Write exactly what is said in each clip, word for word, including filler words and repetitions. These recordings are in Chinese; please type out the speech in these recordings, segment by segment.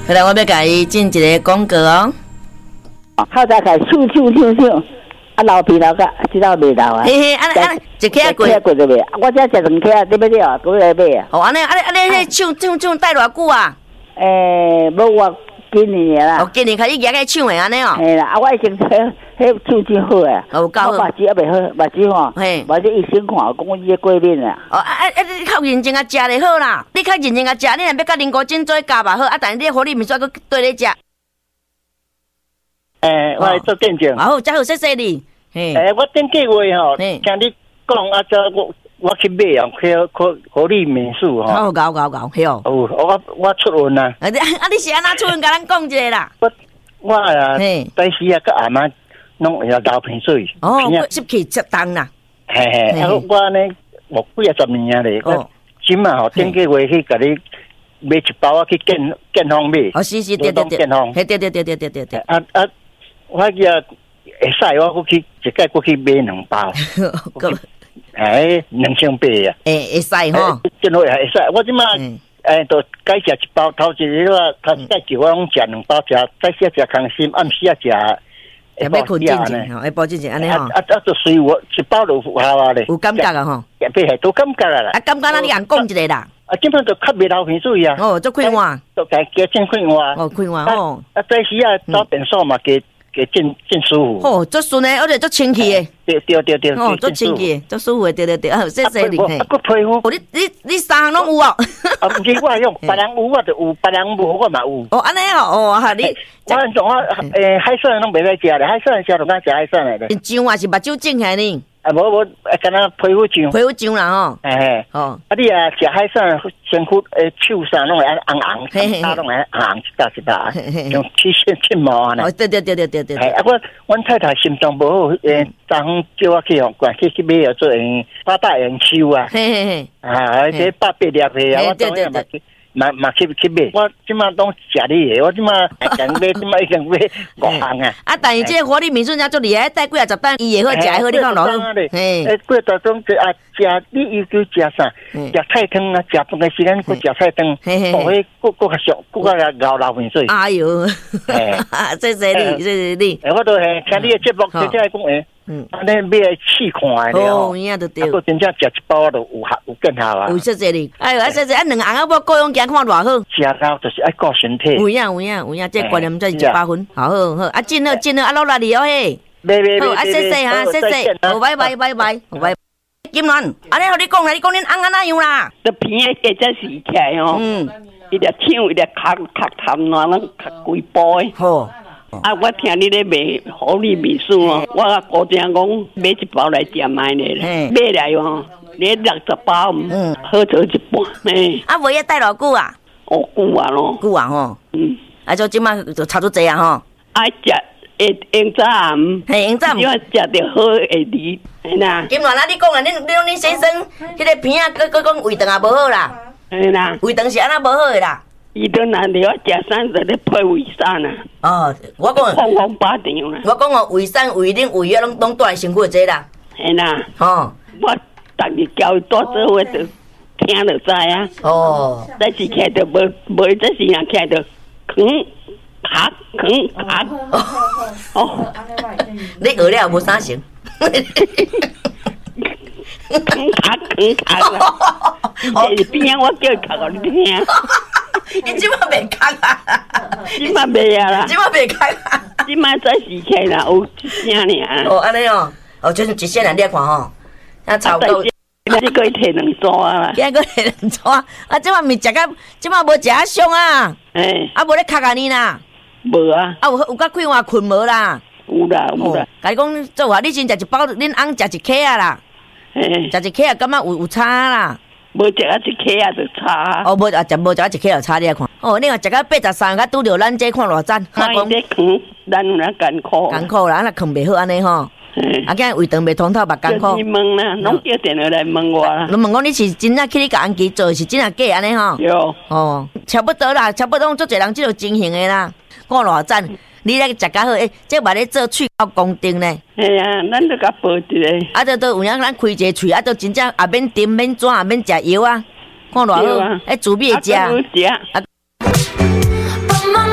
后来我要甲伊进一个广告哦。 靠在开咻咻咻咻，啊老皮老个，知道未老啊？ 嘿嘿，安尼安尼，一克过， 过就未？我只食两克，你要了，过来买啊？ 哦，安尼安尼安尼，迄抢抢抢带偌久啊？ 诶，无我今年啦。 哦，今年开始举个抢的安尼哦。 嘿啦，啊，我已经迄迄抢真好诶。 哦，够好。 我目睭也未好，目睭吼，嘿，目睭医生看，讲我伊过敏啊。 哦，啊啊啊！你较认真啊，食就好啦。你较认真啊，食，你若要甲林国珍做加嘛好，啊，但是你火力面煞佫对咧食。 诶，我来做见证。 好，真好，谢谢你。 诶，我顶个月吼，听你讲啊，这我我去买啊，去去火力民宿吼。 好，搞搞搞，嘿哦。 哦，我我出运啊。 啊，你啊，你是安怎出运？甲咱讲一下啦。 我我啊，在时啊，甲阿妈弄下流鼻水。 哦，吸气吸重啦。 嘿嘿，啊，我呢，我几啊十年咧，我今嘛吼顶个月去甲你买一包啊去健健康买。 哦，是是，对对对， 健康。 嘿，对对对对对对对。 啊啊，我个会使，我过去一届过去买两包。哎，两千八啊！ 会会使吼， 真好会使。我即马诶，都改食一包，头一日我头一届叫我拢食两包，食早时食康心，暗时啊食。 下晡困进前吼，下晡进前安尼吼。 啊啊，就随我一包就有效啊咧。 有感觉啊吼。 下晡系都感觉啊啦。 啊，感觉咱你人讲一个啦。 啊，基本就较袂流鼻水啊。 哦，做快活。 都加加真快活。 哦，快活吼。 啊，早时啊早便所嘛加。给真真舒服。 哦，做顺诶，而且做清气诶。 对对对对。 哦，做清气，做舒服诶，对对对。哦，谢谢你。 啊，个皮肤。 哦，你你你三项拢有哦。 啊，唔是我用，别人有我就有，别人无我嘛有。 哦，安尼哦，哦哈，你。 我从我诶海鲜拢袂使食咧，海鲜食就敢食海鲜咧。 酱也是目睭肿起来呢。 啊，无无，敢若皮肤酱。 皮肤酱啦吼。 嘿，哦。啊，你啊食海鲜，身躯诶手上拢会红红，手拢会红红一笪一笪，像起线起毛啊。 哦，对对对对对对。 啊，我阮太太心脏无好，诶，昨昏叫我去哦，赶去去买药做诶，八大元秋啊。嘿嘿嘿。啊，这八百粒诶啊，我当然嘛去。嘛嘛去去买，我即马拢食你诶，我即马讲买，即马已经买五项啊。 啊，但是这个活力民宿人做厉害，带几啊十单，伊会好，食会好，你讲咯。 嘿，诶，几十种啊，食你要求食啥？食菜汤啊，食饭诶时间佫食菜汤，哦，迄佫佫较俗，佫较熬流鼻水。 哎呦，谢谢你，谢谢你。 诶，我都系听你诶节目，真正讲诶。嗯，安尼买来试看咧哦，哦，影都对。 我真正食一包都有效，有见效啊。 有谢谢你，哎呦，啊谢谢，啊两个我各样行看偌好。 食到就是爱顾身体。 有影有影有影，这观念真是一百分。好好好，啊进好进好，啊落来你哦嘿。好，啊谢谢哈，谢谢，好拜拜拜拜拜。金銮，啊你互你讲啦，你讲恁翁安怎样啦？ 这片诶加只洗起来哦，嗯，伊个唱伊个咳咳痰乱拢咳规波诶。好。啊！我听你咧卖好利米素哦，我高正讲买一包来点买咧，买来哦，你六十包，嗯，好做一半，嘿。 啊，无要带偌久啊？ 哦，久啊咯， 久啊吼。嗯，啊，就即摆就差不多这啊吼。 啊，食会用早暗， 嘿，用早暗， 因为食着好会离，嘿啦。 金銮啊，你讲啊，恁恁恁先生迄个片啊，佮佮讲胃肠也无好啦， 嘿啦， 胃肠是安那无好的啦。 伊都难得我食三十咧配胃散啊！ 哦，我讲方方八场啦。 我讲哦，胃散、胃冷、胃药拢拢带身躯这啦。 系啦。 哦， 我逐日交伊带做伙，就听就知啊。哦。但是起着无无，这时人起着吭卡吭卡。 哦。你学了无啥成？ 吭卡吭卡啦！这边我叫伊卡互你听。 你即马袂卡啊？ 即马袂啊啦！ 即马袂卡啊？ 即马早时起啦，有一声尔。 哦，安尼哦，哦，就是一声啦，你来看吼，啊，炒到， 你可以摕两抓啦， 今个摕两抓，啊，即马咪食甲，即马无食啊伤啊，诶，啊，无咧卡啊你啦， 无啊， 啊有有甲快活困无啦， 有啦有啦， 甲你讲做话，你先食一包，恁翁食一克啊啦，诶，食一克啊，感觉有有差啦。 无食啊一克啊就差。 哦，无啊，食无食啊一克就差，你来看。哦，你若食到八十三，甲拄着咱这看偌赞。 看伊咧扛，咱有哪艰苦。 艰苦啦，那扛袂好安尼吼。啊，今胃肠袂通透，目艰苦。 你问啦，拢叫电话来问我啦。 侬问我你是真正去你甲安琪做，是真正假安尼吼？ 有。 哦，差不多啦，差不多做侪人即落情形的啦。看偌赞，你咧食较好诶，这嘛咧做喙口公定咧。 系啊，咱都甲报一个。 啊，都都有影，咱开一个喙，啊，都真正也免甜免怎，也免食药啊。看偌好，哎，煮米食。 食。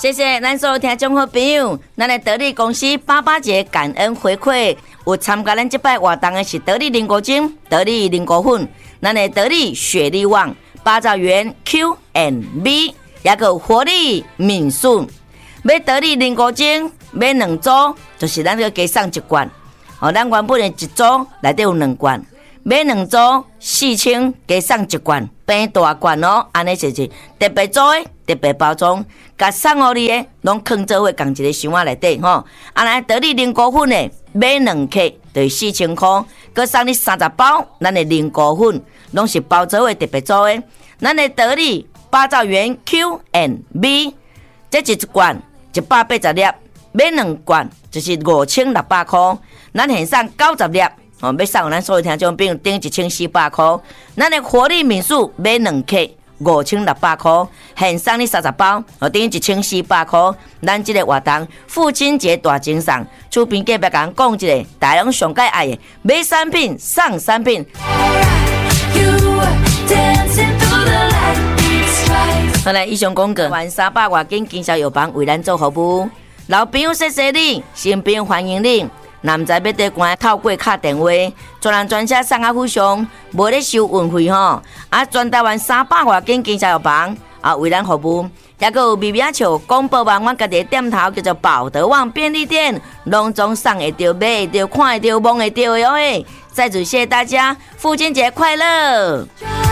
谢谢咱所有听众好朋友，咱的得力公司八八节感恩回馈，有参加咱这摆活动的是得力灵果精、得力灵果粉，咱的得力雪力旺、八兆元 Q and B， 也有活力敏顺。买得力灵果精买两组，就是咱个加送一罐。哦，咱原本的一组内底有两罐，买两组四千加送一罐，变大罐哦，安尼就是特别组的特别包装。甲送互你的，拢放做伙共一个箱仔内底吼。啊，来得力灵果粉的，买两克就是四千块，佮送你三十包，咱的灵果粉拢是包做伙特别做的。咱的得力八兆元 Q and B， 这一罐一百八十粒，买两罐就是五千六百块。咱现送九十粒，哦，要送咱所有听众朋友顶一千四百块。咱的活力民宿买两克。五千六百块，现送你三十包，哦，等于一千四百块。咱这个活动父亲节大精送，厝边隔壁讲讲一个，大家上介爱的，买产品送产品。好来，以上广告，完三百外间经销药房为咱做服务，老朋友谢谢你，新朋友欢迎你。若毋知要伫关透过敲电话，专人专车送啊府上，无咧收运费吼。啊，全台湾三百外间经销药房啊，为咱服务。也个有米米笑广播网，我家己店头叫做宝德旺便利店，拢总送会到、买会到、看会到、摸会到的哟嘿。再次谢谢大家，父亲节快乐！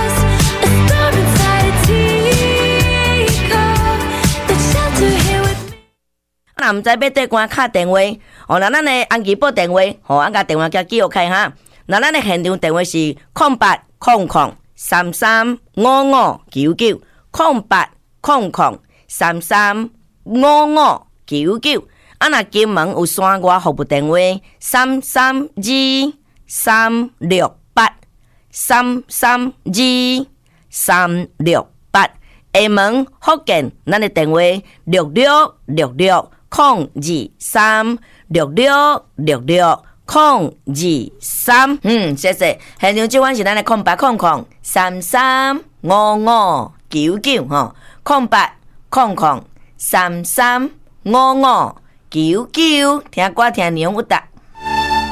那毋知要对关敲电话，哦，那咱的安吉报电话，吼，俺甲电话叫记录开哈。那咱的现场电话是空八空空三三五五九九，空八空空三三五五九九。啊，那金门有山外服务电话三三二三六八三三二三六八。厦门福建，咱的电话六六六六。空二三六六六六空二三，嗯，谢谢。现场这款是咱的空八空空三三五五九九吼，空八空空三三五五九九，听歌听内容有答。